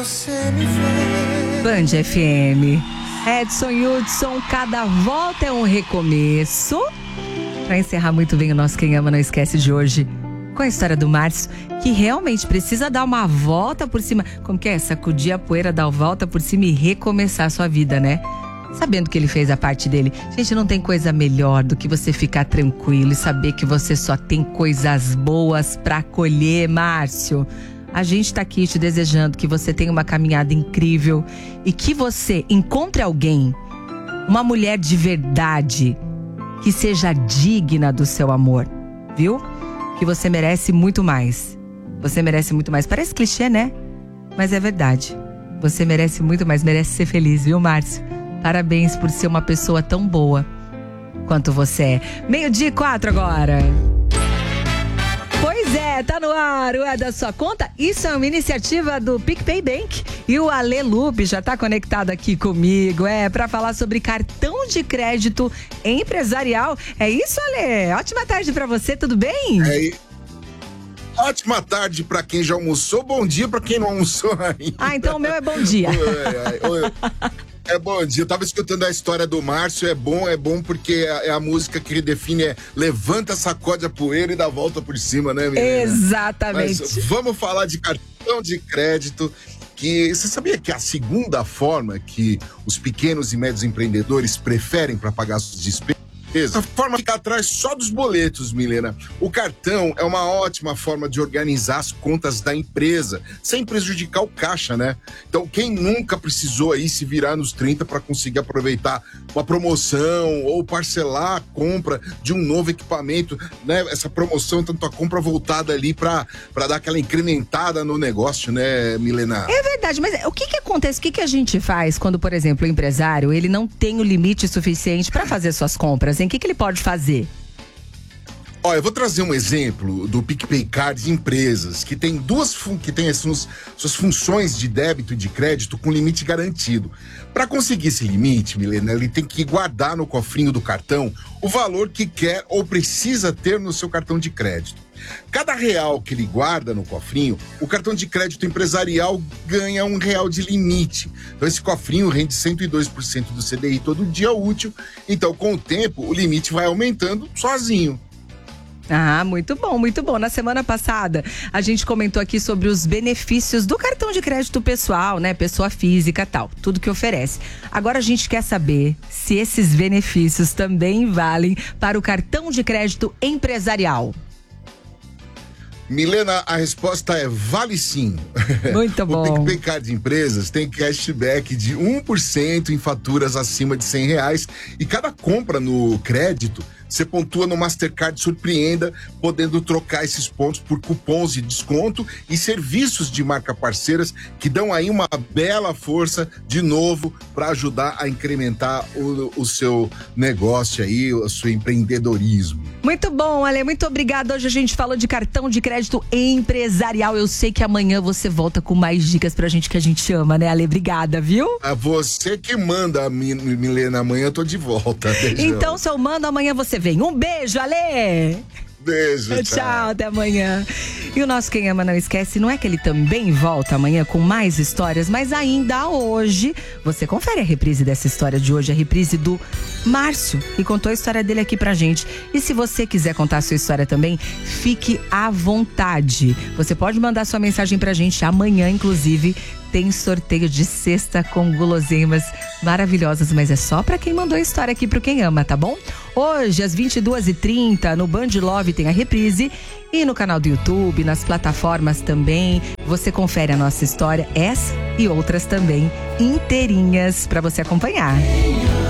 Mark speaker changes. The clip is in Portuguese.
Speaker 1: Band FM. Edson Hudson, cada volta é um recomeço. Para encerrar muito bem o nosso Quem Ama Não Esquece de hoje, com a história do Márcio, que realmente precisa dar uma volta por cima. Como que é? Sacudir a poeira, dar a volta por cima e recomeçar a sua vida, né? Sabendo que ele fez a parte dele. Gente, não tem coisa melhor do que você ficar tranquilo e saber que você só tem coisas boas pra colher, Márcio. A gente tá aqui te desejando que você tenha uma caminhada incrível e que você encontre alguém, uma mulher de verdade, que seja digna do seu amor, viu? Que você merece muito mais. Você merece muito mais. Parece clichê, né? Mas é verdade. Você merece muito mais, merece ser feliz, viu, Márcio? Parabéns por ser uma pessoa tão boa quanto você é. 12:04 agora. Pois é, tá no ar, é da sua conta. Isso é uma iniciativa do PicPay Bank. E o Ale Lupe já tá conectado aqui comigo, pra falar sobre cartão de crédito empresarial. É isso, Ale? Ótima tarde pra você, tudo bem?
Speaker 2: Ótima tarde pra quem já almoçou, bom dia pra quem não almoçou ainda.
Speaker 1: Ah, então o meu é bom dia.
Speaker 2: É bom dia, eu tava escutando a história do Márcio, é bom porque é a música que ele define, levanta, sacode a poeira e dá a volta por cima, né, menina?
Speaker 1: Exatamente.
Speaker 2: Mas vamos falar de cartão de crédito, que você sabia que a segunda forma que os pequenos e médios empreendedores preferem para pagar suas despesas? A forma fica atrás só dos boletos, Milena. O cartão é uma ótima forma de organizar as contas da empresa, sem prejudicar o caixa, né? Então, quem nunca precisou aí se virar nos 30 para conseguir aproveitar uma promoção ou parcelar a compra de um novo equipamento, né? Essa promoção, tanto a compra voltada ali para dar aquela incrementada no negócio, né, Milena?
Speaker 1: É verdade, mas o que acontece? O que a gente faz quando, por exemplo, o empresário, ele não tem o limite suficiente para fazer suas compras? O que ele pode fazer?
Speaker 2: Ó, eu vou trazer um exemplo do PicPay Card Empresas, que tem suas funções de débito e de crédito com limite garantido. Para conseguir esse limite, Milena, ele tem que guardar no cofrinho do cartão o valor que quer ou precisa ter no seu cartão de crédito. Cada real que ele guarda no cofrinho, o cartão de crédito empresarial ganha R$1 de limite. Então esse cofrinho rende 102% do CDI todo dia útil. Então, com o tempo, o limite vai aumentando sozinho.
Speaker 1: Ah, muito bom, muito bom. Na semana passada, a gente comentou aqui sobre os benefícios do cartão de crédito pessoal, né? Pessoa física e tal, tudo que oferece. Agora a gente quer saber se esses benefícios também valem para o cartão de crédito empresarial.
Speaker 2: Milena, a resposta é vale sim.
Speaker 1: Muito bom.
Speaker 2: O PicPay Card Empresas tem cashback de 1% em faturas acima de R$100 e cada compra no crédito você pontua no Mastercard Surpreenda, podendo trocar esses pontos por cupons de desconto e serviços de marca parceiras que dão aí uma bela força de novo para ajudar a incrementar o seu negócio aí, o seu empreendedorismo.
Speaker 1: Muito bom, Ale, muito obrigada. Hoje a gente falou de cartão de crédito empresarial. Eu sei que amanhã você volta com mais dicas pra gente que a gente ama, né, Ale? Obrigada, viu?
Speaker 2: É você que manda, Milena. Amanhã eu tô de volta. Beijão.
Speaker 1: Então, se eu mando, amanhã você vem. Um beijo, Ale!
Speaker 2: Beijo,
Speaker 1: tchau, até amanhã. E o nosso Quem Ama Não Esquece, não é que ele também volta amanhã com mais histórias, mas ainda hoje, você confere a reprise dessa história de hoje, a reprise do Márcio, que contou a história dele aqui pra gente. E se você quiser contar a sua história também, fique à vontade. Você pode mandar sua mensagem pra gente amanhã, inclusive. Tem sorteio de cesta com guloseimas maravilhosas, mas é só pra quem mandou a história aqui pro Quem Ama, tá bom? Hoje, às 22h30, no Band Love tem a reprise e no canal do YouTube, nas plataformas também. Você confere a nossa história, essa e outras também, inteirinhas pra você acompanhar.